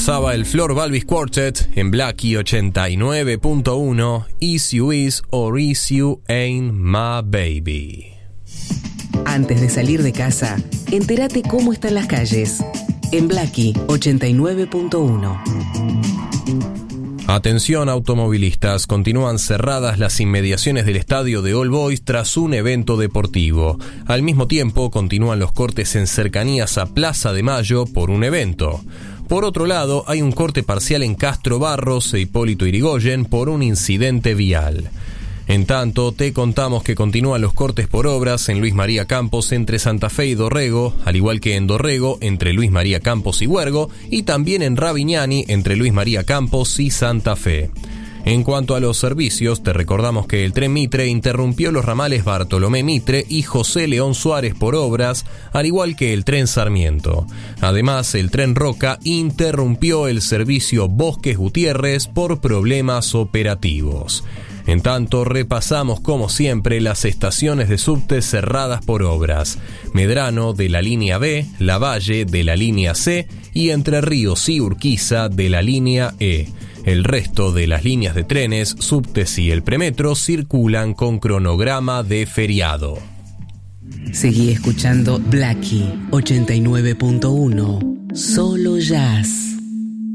Pasaba el Flor Balvis Quartet en Blackie 89.1, Is You Is or Is You Ain't My Baby. Antes de salir de casa, entérate cómo están las calles. En Blackie 89.1. Atención automovilistas, continúan cerradas las inmediaciones del estadio de All Boys tras un evento deportivo. Al mismo tiempo, continúan los cortes en cercanías a Plaza de Mayo por un evento. Por otro lado, hay un corte parcial en Castro Barros e Hipólito Yrigoyen por un incidente vial. En tanto, te contamos que continúan los cortes por obras en Luis María Campos entre Santa Fe y Dorrego, al igual que en Dorrego entre Luis María Campos y Huergo, y también en Ravignani entre Luis María Campos y Santa Fe. En cuanto a los servicios, te recordamos que el tren Mitre interrumpió los ramales Bartolomé Mitre y José León Suárez por obras, al igual que el tren Sarmiento. Además, el tren Roca interrumpió el servicio Bosques Gutiérrez por problemas operativos. En tanto, repasamos como siempre las estaciones de subte cerradas por obras: Medrano de la línea B, Lavalle de la línea C y Entre Ríos y Urquiza de la línea E. El resto de las líneas de trenes, subtes y el premetro circulan con cronograma de feriado. Seguí escuchando Blackie 89.1, solo jazz.